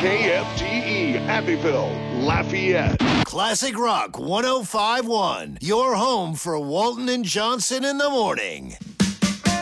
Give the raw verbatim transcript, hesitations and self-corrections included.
K F T E, Abbeville, Lafayette. Classic Rock one oh five point one, your home for Walton and Johnson in the morning.